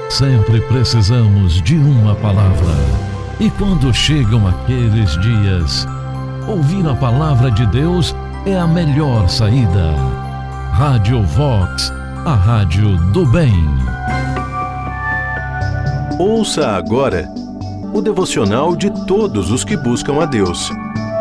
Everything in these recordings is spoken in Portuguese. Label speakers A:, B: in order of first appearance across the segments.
A: Sempre precisamos de uma palavra. E quando chegam aqueles dias, ouvir a palavra de Deus é a melhor saída. Rádio Vox, a rádio do bem.
B: Ouça agora o devocional de todos os que buscam a Deus.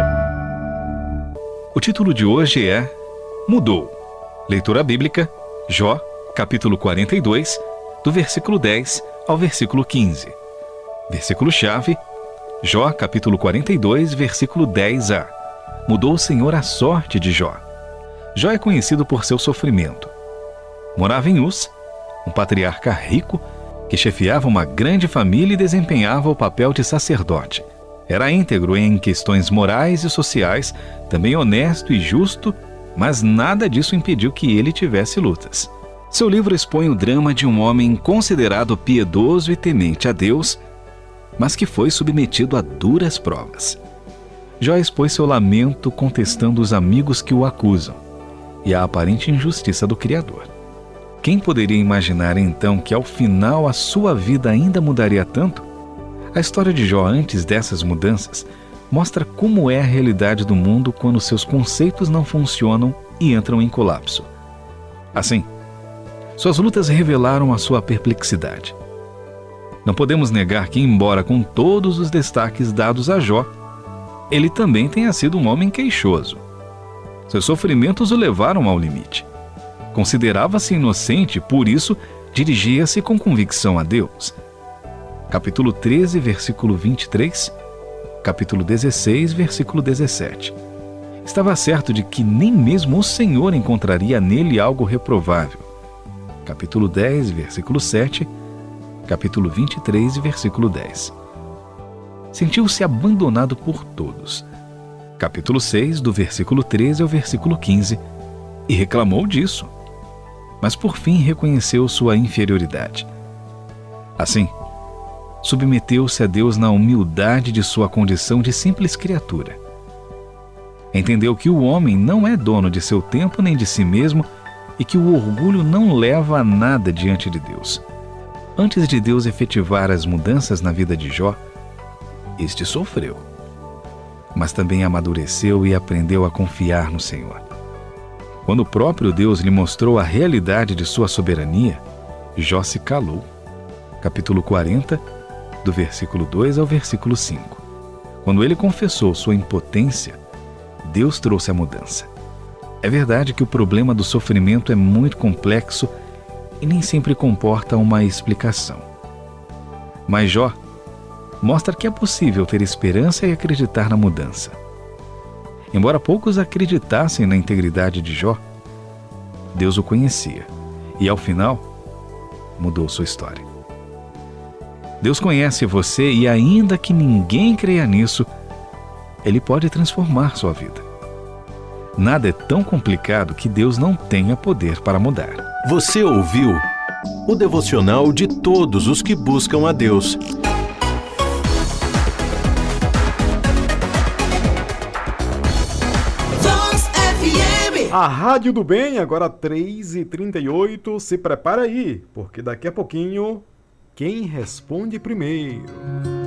C: O título de hoje é Mudou. Leitura bíblica, Jó, capítulo 42, do versículo 10 ao versículo 15. Versículo-chave, Jó, capítulo 42, versículo 10a. Mudou o Senhor a sorte de Jó. Jó é conhecido por seu sofrimento. Morava em Uz, um patriarca rico que chefiava uma grande família e desempenhava o papel de sacerdote. Era íntegro em questões morais e sociais, também honesto e justo, mas nada disso impediu que ele tivesse lutas. Seu livro expõe o drama de um homem considerado piedoso e temente a Deus, mas que foi submetido a duras provas. Jó expôs seu lamento contestando os amigos que o acusam e a aparente injustiça do Criador. Quem poderia imaginar então que ao final a sua vida ainda mudaria tanto? A história de Jó antes dessas mudanças mostra como é a realidade do mundo quando seus conceitos não funcionam e entram em colapso. Assim, suas lutas revelaram a sua perplexidade. Não podemos negar que, embora com todos os destaques dados a Jó, ele também tenha sido um homem queixoso. Seus sofrimentos o levaram ao limite. Considerava-se inocente, por isso dirigia-se com convicção a Deus. Capítulo 13, versículo 23, capítulo 16, versículo 17. Estava certo de que nem mesmo o Senhor encontraria nele algo reprovável. Capítulo 10, versículo 7, capítulo 23, versículo 10. Sentiu-se abandonado por todos. Capítulo 6, do versículo 13 ao versículo 15, e reclamou disso. Mas por fim reconheceu sua inferioridade. Assim, submeteu-se a Deus na humildade de sua condição de simples criatura. Entendeu que o homem não é dono de seu tempo nem de si mesmo e que o orgulho não leva a nada diante de Deus. Antes de Deus efetivar as mudanças na vida de Jó, este sofreu, mas também amadureceu e aprendeu a confiar no Senhor. Quando o próprio Deus lhe mostrou a realidade de sua soberania, Jó se calou. Capítulo 40, do versículo 2 ao versículo 5. Quando ele confessou sua impotência, Deus trouxe a mudança. É verdade que o problema do sofrimento é muito complexo e nem sempre comporta uma explicação. Mas Jó mostra que é possível ter esperança e acreditar na mudança. Embora poucos acreditassem na integridade de Jó, Deus o conhecia e, ao final, mudou sua história. Deus conhece você e, ainda que ninguém creia nisso, Ele pode transformar sua vida. Nada é tão complicado que Deus não tenha poder para mudar.
B: Você ouviu o devocional de todos os que buscam a Deus.
D: A Rádio do Bem, agora 3h38. Se prepara aí, porque daqui a pouquinho, quem responde primeiro?